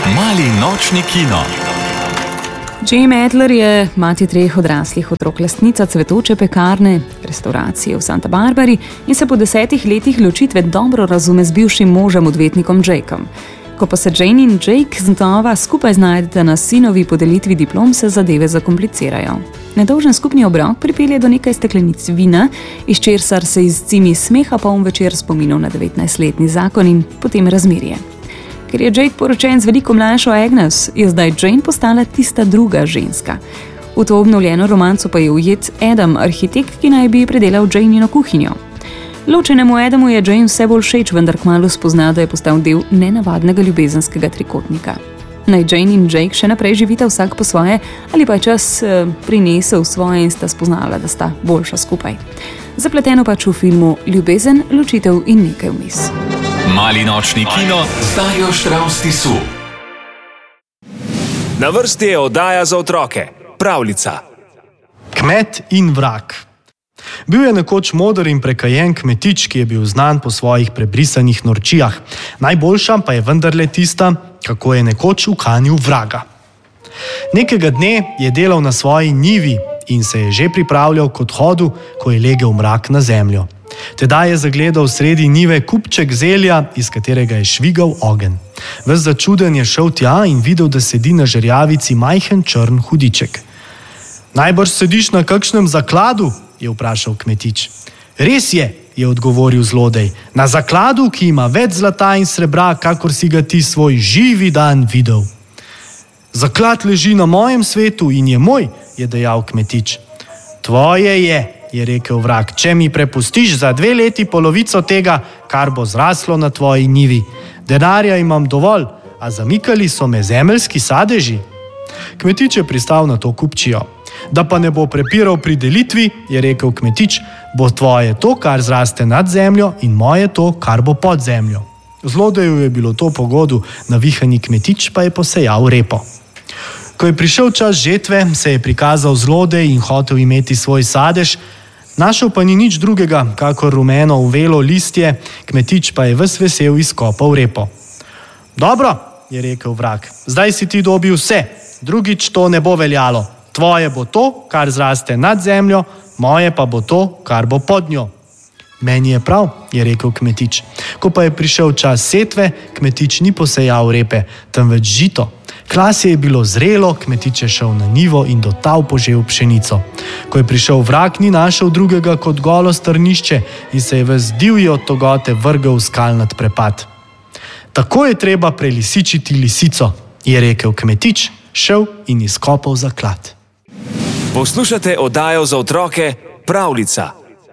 Mali nočni kino. Jane Adler je mati 3 odraslih otrok, lastnica cvetoče pekarne, restauracije v Santa Barbari in se po 10 letih ločitve dobro razume z bivšim možem, odvetnikom Jakeom. Ko pa se Jane in Jake znova skupaj znajdeta na sinovi podelitvi diplom, se zadeve zakomplicirajo. Nedolžen skupni obrok pripelje do nekaj steklenic vina, iz česar se izcimi smeha poln večer spominov na 19-letni zakon in potem razmerje. Ker je Jake poročen z veliko mlajšo Agnes, je zdaj Jane postala tista druga ženska. V to obnovljeno romanco pa je ujet Adam, arhitekt, ki naj bi predelal Janino kuhinjo. Ločenemu Adamu je Jane vse bolj všeč, vendar kmalu spozna, da je postal del nenavadnega ljubezenskega trikotnika. Naj Jane in Jake še naprej živita vsak po svoje, ali pa je čas prinesel svoje in sta spoznala, da sta boljša skupaj. Zapleteno pač v filmu Ljubezen, ločitev in nekaj vmes. Mali nočni kino z Darjo Štravs Tisu. Na vrsti je oddaja za otroke, Pravljica. Kmet in vrag. Bil je nekoč moder in prekajen kmetič, ki je bil znan po svojih prebrisanih norčijah. Najboljša pa je vendarle tista, kako je nekoč ukanil vraga. Nekega dne je delal na svoji njivi in se je že pripravljal k odhodu, ko je legel mrak na zemljo. Tedaj je zagledal sredi njive kupček zelja, iz katerega je švigal ogenj. Ves začuden je šel tja in videl, da sedi na žerjavici majhen črn hudiček. Najbrž sediš na kakšnem zakladu? Je vprašal kmetič. Res je odgovoril zlodej, na zakladu, ki ima več zlata in srebra, kakor si ga ti svoj živi dan videl. Zaklad leži na mojem svetu in je moj, je dejal kmetič. Tvoje je rekel vrag, če mi prepustiš za 2 leti polovico tega, kar bo zraslo na tvoji njivi. Denarja imam dovolj, a zamikali so me zemeljski sadeži. Kmetič je pristal na to kupčijo. Da pa ne bo prepiral pri delitvi, je rekel kmetič, bo tvoje to, kar zraste nad zemljo, in moje to, kar bo pod zemljo. Zlodeju je bilo to pogodu, navihani kmetič pa je posejal repo. Ko je prišel čas žetve, se je prikazal zlodej in hotel imeti svoj sadež, našel pa ni nič drugega, kakor rumeno uvelo listje, kmetič pa je ves vesel izkopal repo. Dobro, je rekel vrag, zdaj si ti dobil vse, drugič to ne bo veljalo. Tvoje bo to, kar zraste nad zemljo, moje pa bo to, kar bo pod njo. Meni je prav, je rekel kmetič. Ko pa je prišel čas setve, kmetič ni posejal repe, temveč žito. Klasje je bilo zrelo, kmetič je šel na njivo in do tal požel pšenico. Ko je prišel vrag, ni našel drugega kot golo strnišče in se je ves divji od togote vrgel v skalnat prepad. Tako je treba prelisičiti lisico, je rekel kmetič, šel in izkopal zaklad. Poslušate oddajo za otroke, Pravljica.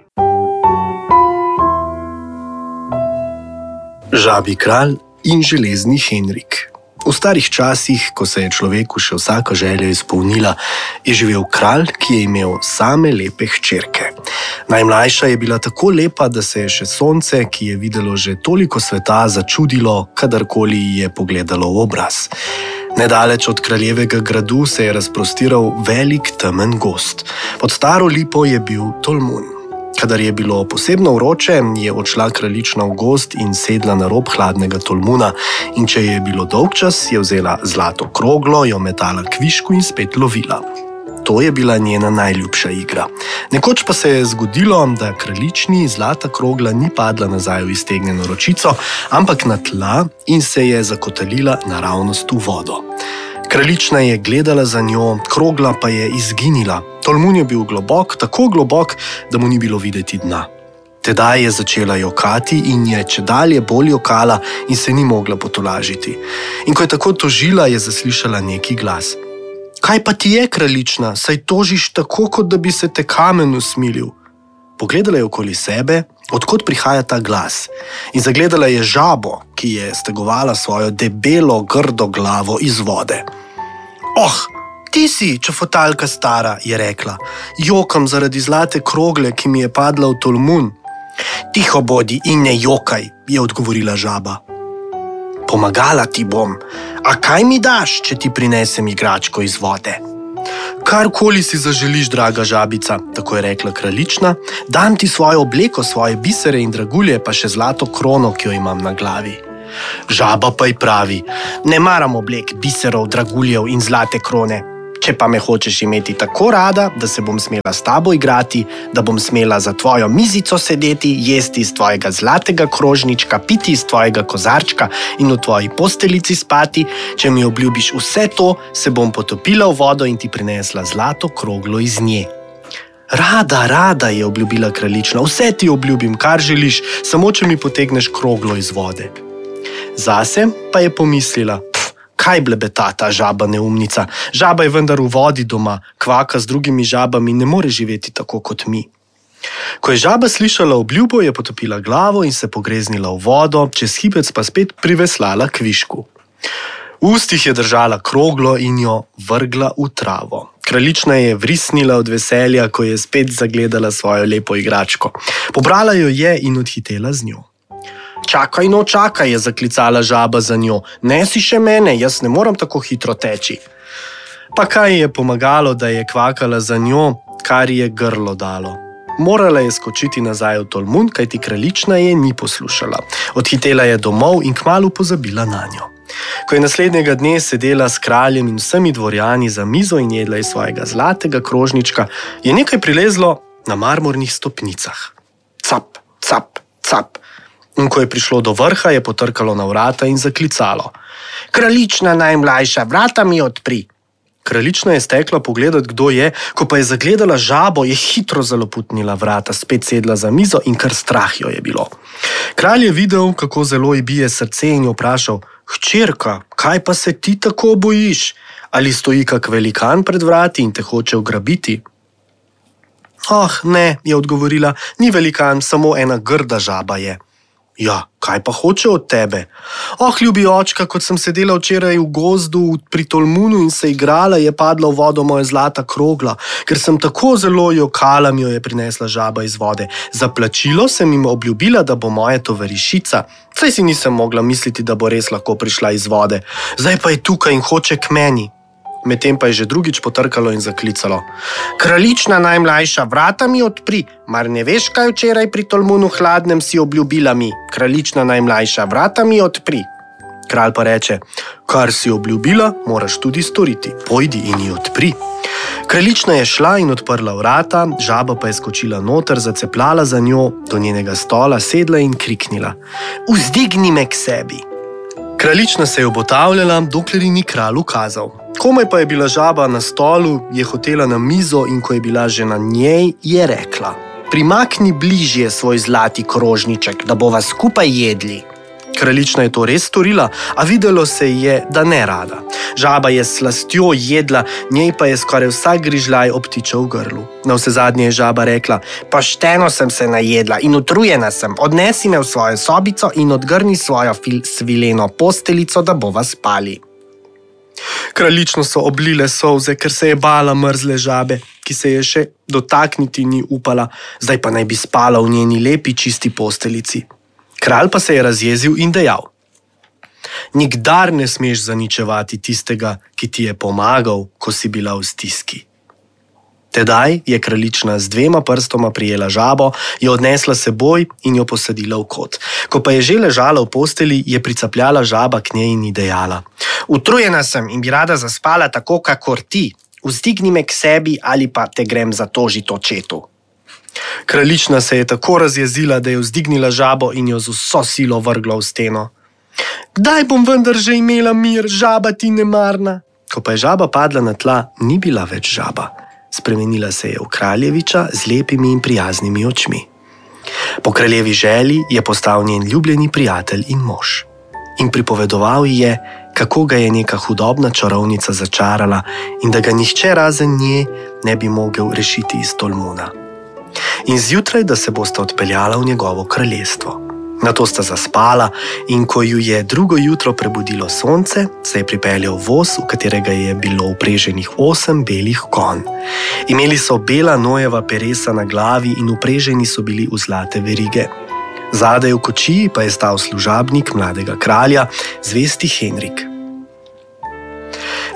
Žabji kralj in železni Henrik. V starih časih, ko se je človeku še vsaka želja izpolnila, je živel kralj, ki je imel same lepe hčerke. Najmlajša je bila tako lepa, da se je še sonce, ki je videlo že toliko sveta, začudilo, kadarkoli ji je pogledalo v obraz. Nedaleč od kraljevega gradu se je razprostiral velik temen gozd. Pod staro lipo je bil tolmun. Kadar je bilo posebno vroče, je odšla kraljična v gozd in sedla na rob hladnega tolmuna, in če je bilo dolgčas, je vzela zlato kroglo, jo metala kvišku in spet lovila. To je bila njena najljubša igra. Nekoč pa se je zgodilo, da kraljični zlata krogla ni padla nazaj v iztegnjeno ročico, ampak na tla in se je zakotalila naravnost v vodo. Kraljična je gledala za njo, krogla pa je izginila. Tolmun je bil globok, tako globok, da mu ni bilo videti dna. Tedaj je začela jokati in je čedalje bolj jokala in se ni mogla potolažiti. In ko je tako tožila, je zaslišala neki glas. Kaj pa ti je, kraljična, saj tožiš tako, kot da bi se te kamen usmilil? Pogledala je okoli sebe, odkot prihaja ta glas, in zagledala je žabo, ki je stegovala svojo debelo, grdo glavo iz vode. Oh, ti si, čofotalka stara, je rekla. Jokam zaradi zlate krogle, ki mi je padla v tolmun. Tiho bodi in ne jokaj, je odgovorila žaba. Pomagala ti bom. A kaj mi daš, če ti prinesem igračko iz vode? Karkoli si zaželiš, draga žabica, tako je rekla kraljična, dam ti svojo obleko, svoje bisere in dragulje, pa še zlato krono, ki jo imam na glavi. Žaba pa ji pravi: ne maram oblek, biserov, draguljev in zlate krone. Če pa me hočeš imeti tako rada, da se bom smela s tabo igrati, da bom smela za tvojo mizico sedeti, jesti iz tvojega zlatega krožnička, piti iz tvojega kozarčka in v tvoji posteljici spati, če mi obljubiš vse to, se bom potopila v vodo in ti prinesla zlato kroglo iz nje. Rada, je obljubila kraljična, vse ti obljubim, kar želiš, samo če mi potegneš kroglo iz vode. Zase pa je pomislila: kaj blebeta ta žaba neumnica? Žaba je vendar v vodi doma, kvaka z drugimi žabami, ne more živeti tako kot mi. Ko je žaba slišala obljubo, je potopila glavo in se pogreznila v vodo, čez hipec pa spet priveslala k višku. V ustih je držala kroglo in jo vrgla v travo. Kraljična je vrisnila od veselja, ko je spet zagledala svojo lepo igračko. Pobrala jo je in odhitela z njo. Čakaj, no čakaj, je zaklicala žaba za njo. Nesi še mene, jaz ne moram tako hitro teči. Pa kaj je pomagalo, da je kvakala za njo, kar je grlo dalo. Morala je skočiti nazaj v tolmun, kajti kraljična je ni poslušala. Odhitela je domov in kmalu pozabila na njo. Ko je naslednjega dne sedela s kraljem in vsemi dvorjani za mizo in jedla iz svojega zlatega krožnička, je nekaj prilezlo na marmornih stopnicah. Cap, cap, cap. In ko je prišlo do vrha, je potrkalo na vrata in zaklicalo: kraljična najmlajša, vrata mi odpri. Kraljična je stekla pogledat, kdo je, ko pa je zagledala žabo, je hitro zaloputnila vrata, spet sedla za mizo in kar strah jo je bilo. Kralj je videl, kako zelo ji bije srce in jo vprašal: hčerka, kaj pa se ti tako bojiš? Ali stoji kak velikan pred vrati in te hoče ugrabiti? Ne, je odgovorila, ni velikan, samo ena grda žaba je. Ja, kaj pa hoče od tebe? Ljubi očka, kot sem sedela včeraj v gozdu pri tolmunu in se igrala, je padla v vodo moja zlata krogla. Ker sem tako zelo jokala, mi jo je prinesla žaba iz vode. Za plačilo sem jim obljubila, da bo moja tovarišica. Saj si nisem mogla misliti, da bo res lahko prišla iz vode. Zdaj pa je tukaj in hoče k meni. Medtem pa je že drugič potrkalo in zaklicalo: kraljična najmlajša, vrata mi odpri. Mar ne veš, kaj včeraj pri tolmunu hladnem si obljubila mi? Kraljična najmlajša, vrata mi odpri. Kralj pa reče: kar si obljubila, moraš tudi storiti. Pojdi in ji odpri. Kraljična je šla in odprla vrata, žaba pa je skočila noter, zacepljala za njo, do njenega stola sedla in kriknila: vzdigni me k sebi. Kraljična se je obotavljala, dokler ji ni kralj ukazal. Komaj pa je bila žaba na stolu, je hotela na mizo in ko je bila že na njej, je rekla: primakni bližje svoj zlati krožniček, da bova skupaj jedli. Kraljična je to res storila, a videlo se je, da ne rada. Žaba je s slastjo jedla, njej pa je skoraj vsak grižljaj obtičal v grlu. Navsezadnje je žaba rekla: pošteno sem se najedla in utrujena sem, odnesi me v svojo sobico in odgrni svojo svileno posteljico, da bova spali. Kraljično so oblile solze, ker se je bala mrzle žabe, ki se je še dotakniti ni upala, zdaj pa naj bi spala v njeni lepi čisti posteljici. Kralj pa se je razjezil in dejal: nikdar ne smeš zaničevati tistega, ki ti je pomagal, ko si bila v stiski. Tedaj je kraljična z 2 prstoma prijela žabo, jo odnesla seboj in jo posadila v kot. Ko pa je že ležala v posteli, je pricapljala žaba k njej in ji dejala: utrujena sem in bi rada zaspala tako, kakor ti. Vzdigni me k sebi ali pa te grem zatožit očetu. Kraljična se je tako razjezila, da je vzdignila žabo in jo z vso silo vrgla v steno. Kdaj bom vendar že imela mir, žaba ti nemarna? Ko pa je žaba padla na tla, ni bila več žaba. Spremenila se je v kraljeviča z lepimi in prijaznimi očmi. Po kraljevi želji je postal njen ljubljeni prijatelj in mož. In pripovedoval ji je, kako ga je neka hudobna čarovnica začarala in da ga nihče razen nje ne bi mogel rešiti iz tolmuna. In zjutraj, da se bosta odpeljala v njegovo kraljestvo. Nato sta zaspala in ko ju je drugo jutro prebudilo sonce, se je pripeljal voz, v katerega je bilo vpreženih 8 belih konj. Imeli so bela nojeva peresa na glavi in vpreženi so bili v zlate verige. Zadaj v kočiji pa je stal služabnik mladega kralja, zvesti Henrik.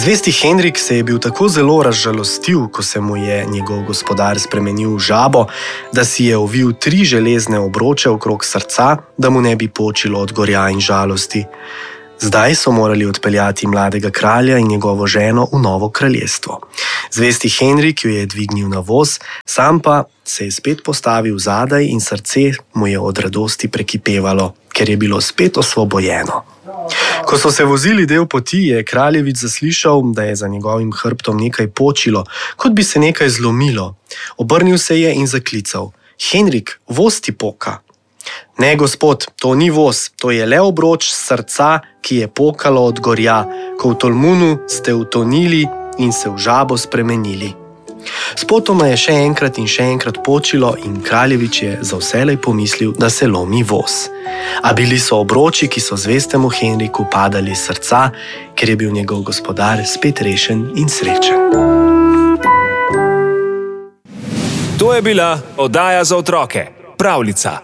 Zvesti Henrik se je bil tako zelo razžalostil, ko se mu je njegov gospodar spremenil v žabo, da si je ovil 3 železne obroče okrog srca, da mu ne bi počilo od gorja in žalosti. Zdaj so morali odpeljati mladega kralja in njegovo ženo v novo kraljestvo. Zvesti Henrik jo je dvignil na voz, sam pa se je spet postavil zadaj in srce mu je od radosti prekipevalo, ker je bilo spet osvobojeno. Ko so se vozili del poti, je kraljevič zaslišal, da je za njegovim hrbtom nekaj počilo, kot bi se nekaj zlomilo. Obrnil se je in zaklical: Henrik, voz ti poka. Ne, gospod, to ni voz, to je le obroč srca, ki je pokalo od gorja, ko v tolmunu ste utonili in se v žabo spremenili. Spotoma je še enkrat počilo in kraljevič je za vselej pomislil, da se lomi voz. A bili so obroči, ki so zvestemu Henriku padali iz srca, ker je bil njegov gospodar spet rešen in srečen. To je bila oddaja za otroke, Pravljica.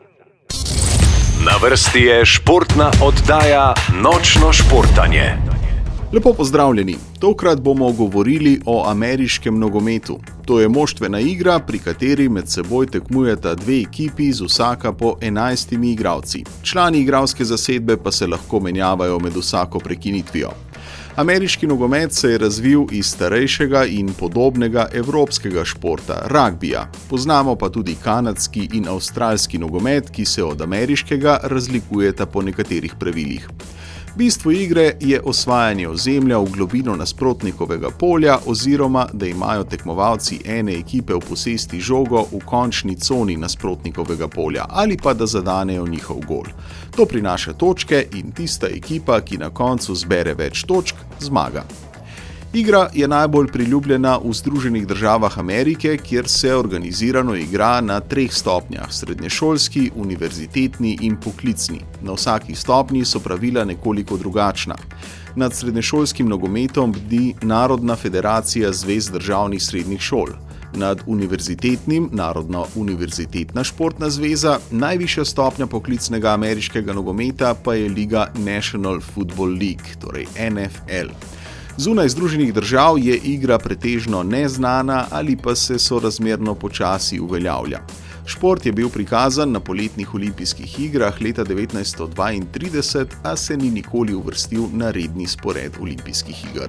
Na vrsti je športna oddaja Nočno športanje. Lepo pozdravljeni. Tokrat bomo govorili o ameriškem nogometu. To je moštvena igra, pri kateri med seboj tekmujeta 2 ekipi z vsaka po 11 igralci. Člani igralske zasedbe pa se lahko menjavajo med vsako prekinitvijo. Ameriški nogomet se je razvil iz starejšega in podobnega evropskega športa, ragbija. Poznamo pa tudi kanadski in avstralski nogomet, ki se od ameriškega razlikujeta po nekaterih pravilih. Bistvo igre je osvajanje ozemlja v globino nasprotnikovega polja oziroma da imajo tekmovalci ene ekipe v posesti žogo v končni coni nasprotnikovega polja ali pa da zadanejo njihov gol. To prinaša točke in tista ekipa, ki na koncu zbere več točk, zmaga. Igra je najbolj priljubljena v Združenih državah Amerike, kjer se organizirano igra na 3 stopnjah: srednješolski, univerzitetni in poklicni. Na vsaki stopnji so pravila nekoliko drugačna. Nad srednješolskim nogometom bdi Narodna federacija zvez državnih srednjih šol. Nad univerzitetnim Narodna univerzitetna športna zveza, najvišja stopnja poklicnega ameriškega nogometa pa je liga National Football League, torej NFL. Zunaj Združenih držav je igra pretežno neznana ali pa se sorazmerno počasi uveljavlja. Šport je bil prikazan na poletnih olimpijskih igrah leta 1932, a se ni nikoli uvrstil na redni spored olimpijskih iger.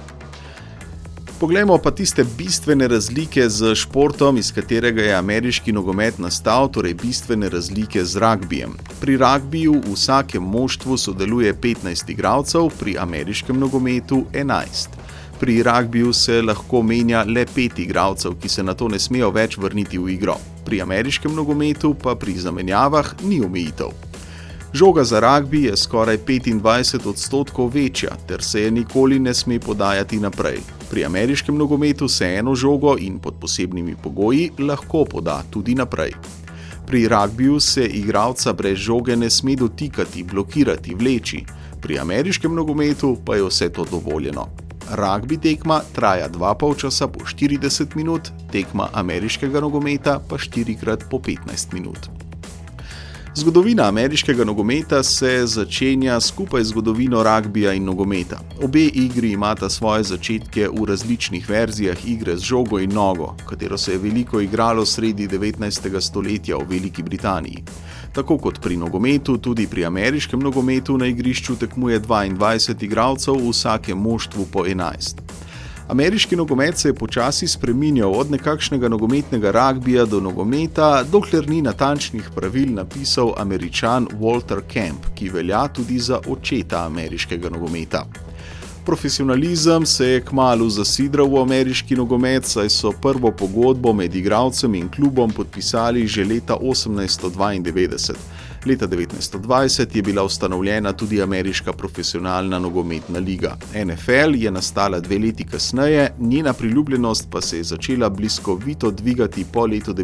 Poglejmo pa tiste bistvene razlike z športom, iz katerega je ameriški nogomet nastal, torej bistvene razlike z ragbijem. Pri ragbiju v vsakem moštvu sodeluje 15 igralcev, pri ameriškem nogometu 11. Pri ragbiju se lahko menja le 5 igralcev, ki se nato ne smejo več vrniti v igro. Pri ameriškem nogometu pa pri zamenjavah ni omejitev. Žoga za ragbi je skoraj 25% večja, ter se je nikoli ne sme podajati naprej. Pri ameriškem nogometu se eno žogo in pod posebnimi pogoji lahko poda tudi naprej. Pri ragbiju se igralca brez žoge ne sme dotikati, blokirati, vleči. Pri ameriškem nogometu pa je vse to dovoljeno. Ragbi tekma traja 2 polčasa po 40 minut, tekma ameriškega nogometa pa 4x po 15 minut. Zgodovina ameriškega nogometa se začenja skupaj z zgodovino ragbija in nogometa. Obe igri imata svoje začetke v različnih verzijah igre z žogo in nogo, katero se je veliko igralo sredi 19. stoletja v Veliki Britaniji. Tako kot pri nogometu, tudi pri ameriškem nogometu na igrišču tekmuje 22 igralcev, v vsakem moštvu po 11. Ameriški nogomet se je počasi spreminjal od nekakšnega nogometnega ragbija do nogometa, dokler ni natančnih pravil napisal Američan Walter Camp, ki velja tudi za očeta ameriškega nogometa. Profesionalizem se je kmalu zasidral v ameriški nogomet, saj so prvo pogodbo med igralcem in klubom podpisali že leta 1892. Leta 1920 je bila ustanovljena tudi ameriška profesionalna nogometna liga. NFL je nastala 2 leti kasneje, njena priljubljenost pa se je začela bliskovito dvigati po letu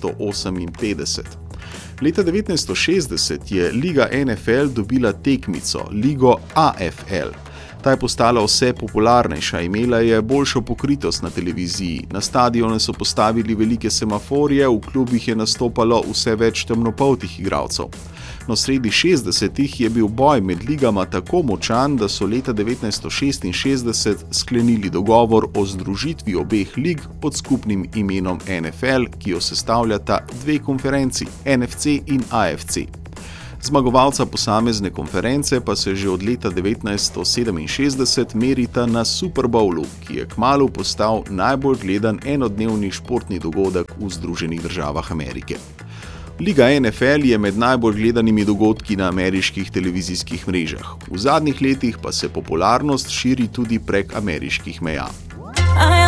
1958. Leta 1960 je liga NFL dobila tekmico, ligo AFL. Ta je postala vse popularnejša, imela je boljšo pokritost na televiziji, na stadione so postavili velike semaforje, v klubih je nastopalo vse več temnopoltih igralcev. No, sredi 60-ih je bil boj med ligama tako močan, da so leta 1966 sklenili dogovor o združitvi obeh lig pod skupnim imenom NFL, ki jo sestavljata dve konferenci, NFC in AFC. Zmagovalca posamezne konference pa se že od leta 1967 merita na Super Bowlu, ki je kmalu postal najbolj gledan enodnevni športni dogodek v Združenih državah Amerike. Liga NFL je med najbolj gledanimi dogodki na ameriških televizijskih mrežah. V zadnjih letih pa se popularnost širi tudi prek ameriških meja.